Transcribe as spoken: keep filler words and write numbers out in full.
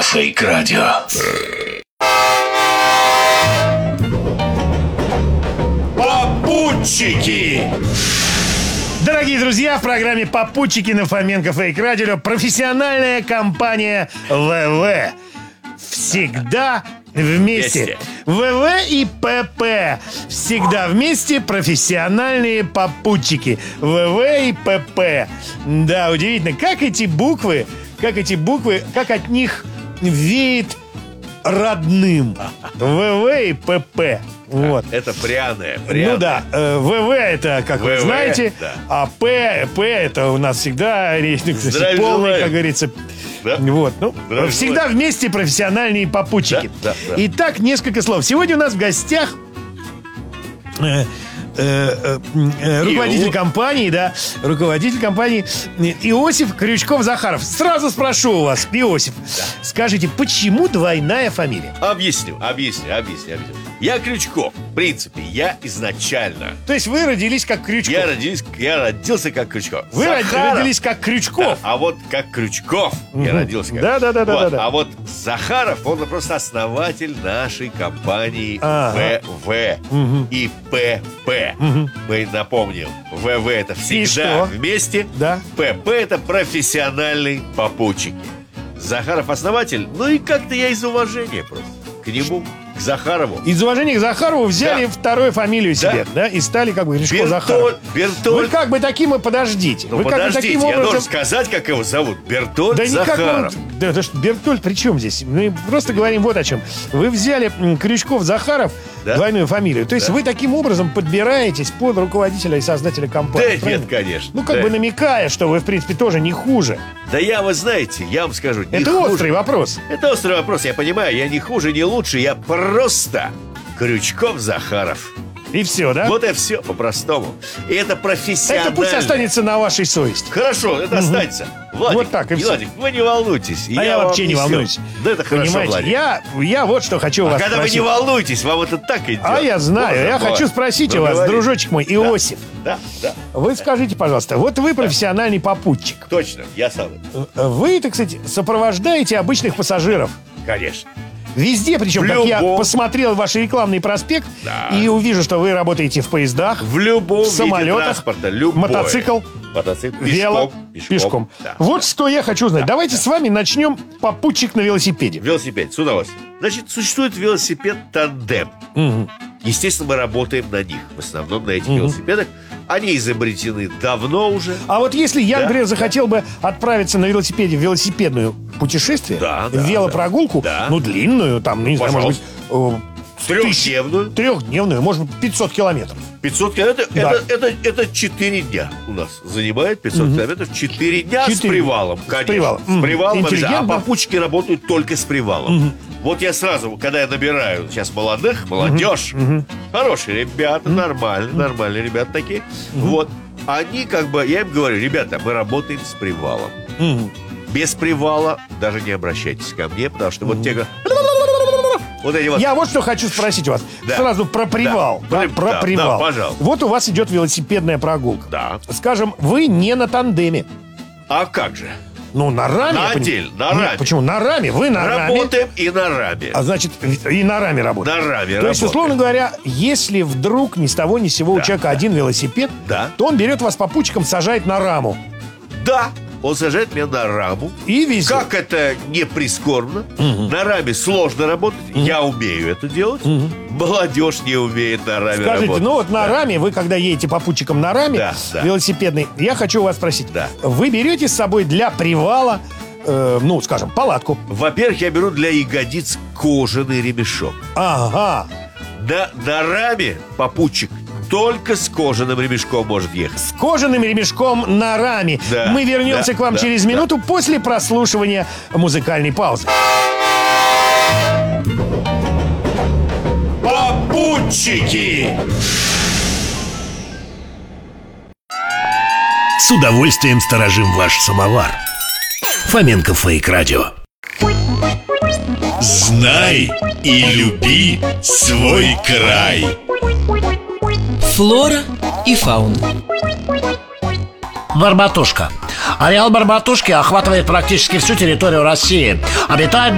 Фейк-радио. Попутчики. Дорогие друзья, в программе «Попутчики» на Фоменко Фейк-радио профессиональная компания ВВ. Всегда вместе. ВВ и ПП. Всегда вместе профессиональные попутчики. ВВ и ПП. Да, удивительно, как эти буквы, как эти буквы, как от них веет родным. ВВ и ПП. Вот. Это пряное, пряное. Ну да, э, ВВ это, как вы ВВ, знаете, да. а П, П это у нас всегда рейтинг Здравия полный, желаю. как говорится. Да? Вот, ну, Здравия всегда желаю. вместе профессиональные попутчики. Да, да, да. Итак, несколько слов. Сегодня у нас в гостях э, э, э, руководитель Ио. компании, да, руководитель компании Иосиф Крючков-Захаров. Сразу спрошу у вас, Иосиф, скажите, почему двойная фамилия? Объясню, объясню, объясню, объясню. Я Крючков. В принципе, я изначально. То есть вы родились как Крючков? Я родился, я родился как Крючков. Вы Захаров. родились как Крючков? Да, а вот как Крючков я родился как. Да, да, да, да, Вот, да, да. А вот Захаров, он просто основатель нашей компании Ага. ВВ и ПП. Мы напомним, ВВ это всегда что? вместе, Да. ПП это профессиональный попутчик. Захаров основатель, ну и как-то я из уважения просто к нему, к Захарову. Из уважения к Захарову взяли Да. вторую фамилию себе, да, и стали как бы Крючков-Захаров. Бертоль, Бертоль. Вы как бы таким и подождите. Ну Вы как бы подождите, таким я образом... должен сказать, как его зовут. Бертоль Да никак Захаров. он... Да, да что, Бертоль при чем здесь? Мы просто говорим вот о чем. Вы взяли м, Крючков-Захаров, Да. двойную фамилию. То есть Да. вы таким образом подбираетесь под руководителя и создателя компании. Да правильно? нет, конечно. Ну, как да. бы намекая, что вы, в принципе, тоже не хуже. Да я, вы знаете, я вам скажу, не Это хуже. острый вопрос. Это острый вопрос, я понимаю. Я не хуже, не лучше. Я просто Крючков-Захаров. И все, да? Вот и все, по-простому. И это профессионально. Это пусть останется на вашей совести. Хорошо, это останется. Владик, Вот так и всё. Владик, вы не волнуйтесь. А я, вам вообще не несу. волнуюсь. Да это хорошо, Понимаете, Владик. я, я вот что хочу у А вас когда спросить. вы не волнуетесь, вам это так идет. А я знаю, Боже я мой. хочу спросить Ну, у вас, говори. дружочек мой, Иосиф. Да, да, Вы скажите, пожалуйста, вот вы профессиональный попутчик. точно, я самый. Вы, так сказать, сопровождаете обычных пассажиров. Конечно. Везде, причем, В как я любом. посмотрел ваш рекламный проспект Да. и увижу, что вы работаете в поездах, В любом в виде самолетах, транспорта, любой. мотоцикл, Мотоцикл, вело, пешком. пешком. Да. Вот что я хочу узнать. Давайте с вами начнем попутчик на велосипеде. Велосипед, с удовольствием. Значит, существует велосипед тандем. Естественно, мы работаем на них. В основном на этих велосипедах. Они изобретены давно уже. А вот если я, Да, например, да. захотел бы отправиться на велосипеде в велосипедное путешествие, Да, в да, велопрогулку, да. ну, длинную, там, ну, не знаю, может быть, э, Трехдневную. трехдневную, может быть, пятьсот километров. пятьсот километров. Да. Это, это, это четыре дня у нас занимает пятьсот километров. четыре дня с Четыре. привалом, конечно. привалом. С Мгм. привалом. обязательно. А Интеллигентно. попутчики работают только с привалом. Вот я сразу, когда я набираю сейчас молодых, молодежь, хорошие ребята, нормальные, нормальные ребята такие. Вот. Они как бы, я им говорю, ребята, мы работаем с привалом. Без привала даже не обращайтесь ко мне, потому что вот те говорят, вот эти вот. Я вот что хочу спросить у вас. Да. Сразу про привал. Да. Да, Да, про да, привал. да, пожалуйста. Вот у вас идет велосипедная прогулка. Да. Скажем, вы не на тандеме. А как же? Ну, на раме. На я пони- отдельно, на Нет, раме. почему? На раме. Вы на раме. Работаем и на раме. А значит, и на раме работаете. На раме То есть, работаем. условно говоря, если вдруг ни с того ни с сего у Да, человека да. один велосипед, Да. то он берет вас попутчиком, сажает на раму Да, он сажает меня на раму. и везет. Как это не прискорбно. На раме сложно работать. Я умею это делать. Молодежь не умеет на раме Скажите, работать. ну вот на раме, вы когда едете попутчиком на раме Да, да. велосипедной, я хочу у вас спросить, Да. вы берете с собой для привала, э, ну, скажем, палатку? Во-первых, я беру для ягодиц кожаный ремешок. Ага. На, на раме попутчик только с кожаным ремешком может ехать. С кожаным ремешком на раме. Да, Мы вернемся да, к вам да, через да. минуту после прослушивания музыкальной паузы. Попутчики. С удовольствием сторожим ваш самовар. Фоменко Фейк-радио. Знай и люби свой край. Флора и фауна. Барбатушка. Ареал Барбатушки охватывает практически всю территорию России. Обитает